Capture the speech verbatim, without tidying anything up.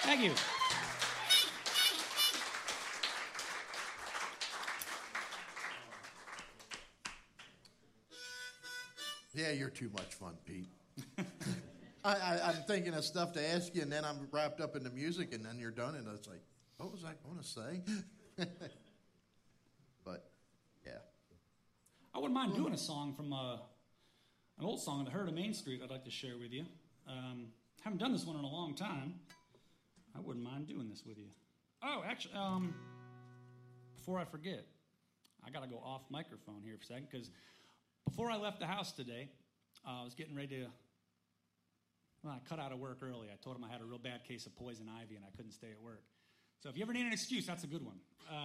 Thank you. Yeah, you're too much fun, Pete. I, I, I'm thinking of stuff to ask you, and then I'm wrapped up in the music, and then you're done, and it's like, what was I going to say? But, yeah. I wouldn't mind doing a song from uh, an old song, The Herd of Main Street, I'd like to share with you. Um, haven't done this one in a long time. I wouldn't mind doing this with you. Oh, actually, um, before I forget, I got to go off microphone here for a second, because before I left the house today, uh, I was getting ready to, well, I cut out of work early. I told him I had a real bad case of poison ivy and I couldn't stay at work. So if you ever need an excuse, that's a good one. Uh,